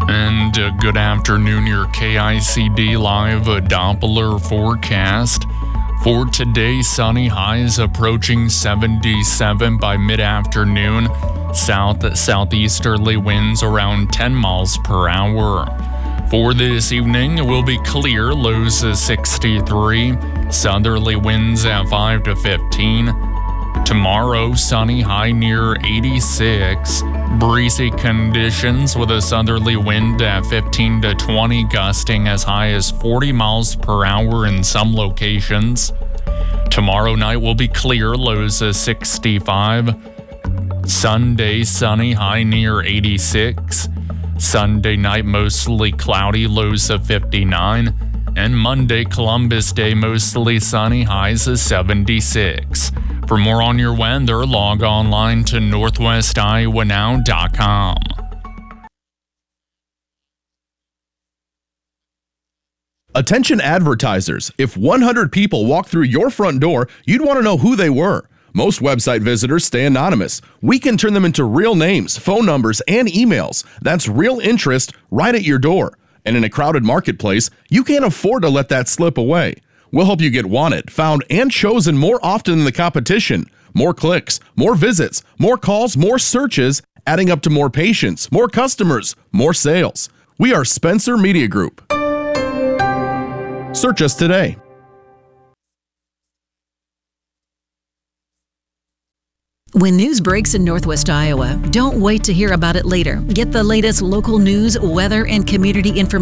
And good afternoon, your KICD Live Doppler forecast. For today, sunny, highs approaching 77 by mid-afternoon. Southeasterly winds around 10 miles per hour. For this evening, it will be clear, lows at 63. Southerly winds at 5 to 15. Tomorrow, sunny, high near 86. Breezy conditions with a southerly wind at 15 to 20, gusting as high as 40 miles per hour in some locations. Tomorrow night will be clear, lows at 65. Sunday, sunny, high near 86. Sunday night, mostly cloudy, lows of 59. And Monday, Columbus Day, mostly sunny, highs of 76. For more on your weather, log online to northwestiowa.now.com. Attention advertisers. If 100 people walk through your front door, you'd want to know who they were. Most website visitors stay anonymous. We can turn them into real names, phone numbers, and emails. That's real interest right at your door. And in a crowded marketplace, you can't afford to let that slip away. We'll help you get wanted, found, and chosen more often than the competition. More clicks, more visits, more calls, more searches, adding up to more patients, more customers, more sales. We are Spencer Media Group. Search us today. When news breaks in Northwest Iowa, don't wait to hear about it later. Get the latest local news, weather, and community information